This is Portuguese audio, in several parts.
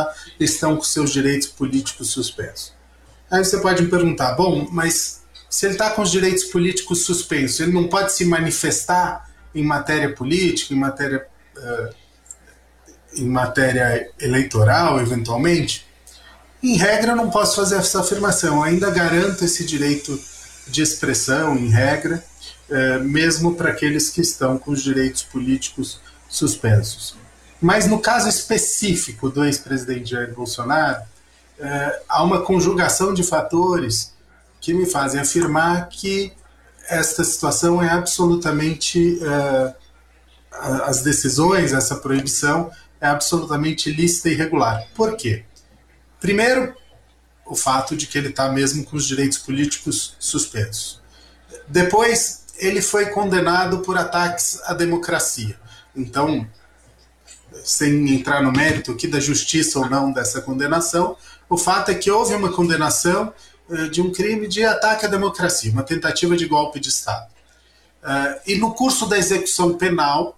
manifestar estão com seus direitos políticos suspensos. Aí você pode me perguntar, bom, mas se ele está com os direitos políticos suspensos, ele não pode se manifestar em matéria política, em matéria eleitoral, eventualmente? Em regra, eu não posso fazer essa afirmação. Eu ainda garanto esse direito de expressão, em regra, mesmo para aqueles que estão com os direitos políticos suspensos. Mas no caso específico do ex-presidente Jair Bolsonaro, há uma conjugação de fatores que me fazem afirmar que esta situação é absolutamente... as decisões, essa proibição, é absolutamente lícita e irregular. Por quê? Primeiro, o fato de que ele está mesmo com os direitos políticos suspensos. Depois, ele foi condenado por ataques à democracia. Então, sem entrar no mérito aqui da justiça ou não dessa condenação, o fato é que houve uma condenação de um crime de ataque à democracia, uma tentativa de golpe de Estado. E no curso da execução penal,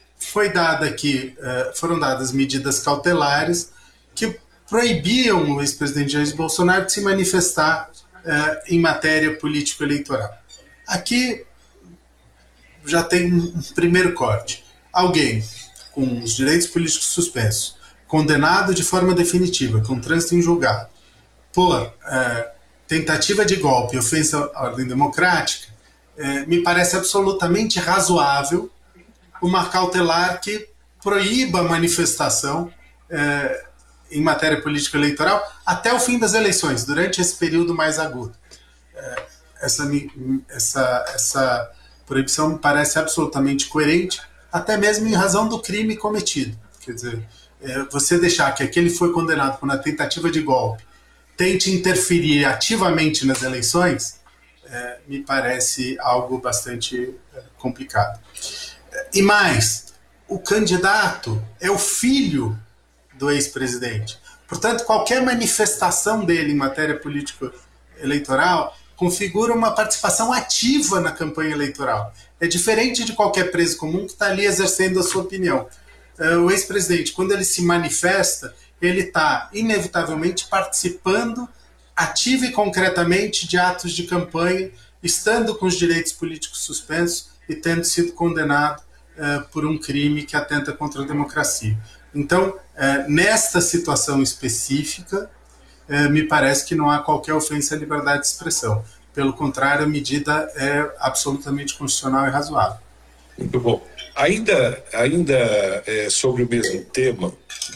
foram dadas medidas cautelares que proibiam o ex-presidente Jair Bolsonaro de se manifestar em matéria político-eleitoral. Aqui já tem um primeiro corte. Alguém com os direitos políticos suspensos, condenado de forma definitiva, com trânsito em julgado, por tentativa de golpe e ofensa à ordem democrática, me parece absolutamente razoável uma cautelar que proíba a manifestação em matéria política eleitoral até o fim das eleições, durante esse período mais agudo. Essa proibição me parece absolutamente coerente, até mesmo em razão do crime cometido. Quer dizer, você deixar que aquele foi condenado por uma tentativa de golpe tente interferir ativamente nas eleições, me parece algo bastante complicado. E mais, o candidato é o filho do ex-presidente. Portanto, qualquer manifestação dele em matéria político-eleitoral configura uma participação ativa na campanha eleitoral. É diferente de qualquer preso comum que está ali exercendo a sua opinião. O ex-presidente, quando ele se manifesta, ele está inevitavelmente participando ativa e concretamente de atos de campanha, estando com os direitos políticos suspensos e tendo sido condenado por um crime que atenta contra a democracia. Então, nesta situação específica, me parece que não há qualquer ofensa à liberdade de expressão. Pelo contrário, a medida é absolutamente constitucional e razoável. Muito bom. Ainda sobre o mesmo tema,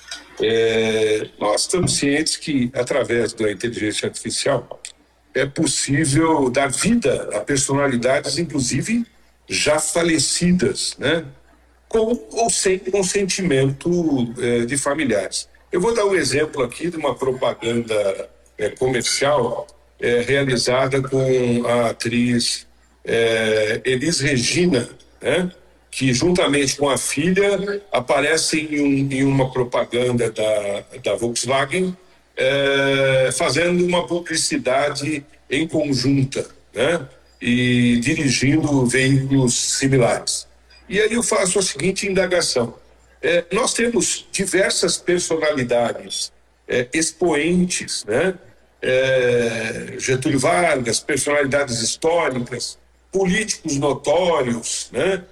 nós estamos cientes que, através da inteligência artificial, é possível dar vida a personalidades, inclusive já falecidas, né? Com ou sem consentimento de familiares. Eu vou dar um exemplo aqui de uma propaganda comercial realizada com a atriz Elis Regina, né? Que juntamente com a filha aparecem em uma propaganda da Volkswagen, fazendo uma publicidade em conjunta, né? E dirigindo veículos similares. E aí eu faço a seguinte indagação. Nós temos diversas personalidades expoentes, né? Getúlio Vargas, personalidades históricas, políticos notórios, né?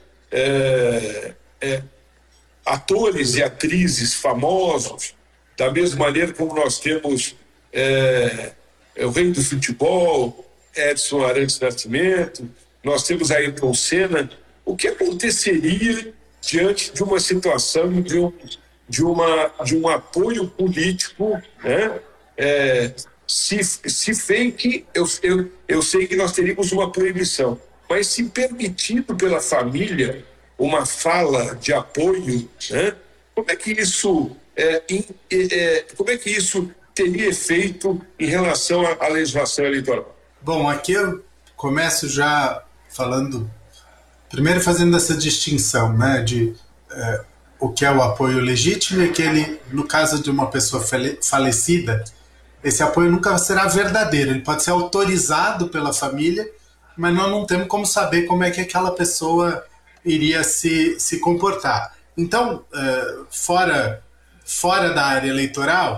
Atores e atrizes famosos, da mesma maneira como nós temos o rei do futebol, Edson Arantes Nascimento, nós temos Ayrton Senna. O que aconteceria diante de uma situação de um apoio político, né? Se fake, eu sei que nós teríamos uma proibição, mas se permitido pela família uma fala de apoio, né? Como é que isso teria efeito em relação à legislação eleitoral? Bom, aqui eu começo já falando, primeiro fazendo essa distinção, né, de o que é o apoio legítimo e aquele, no caso de uma pessoa falecida, esse apoio nunca será verdadeiro, ele pode ser autorizado pela família, mas nós não temos como saber como é que aquela pessoa iria se comportar. Então, fora da área eleitoral,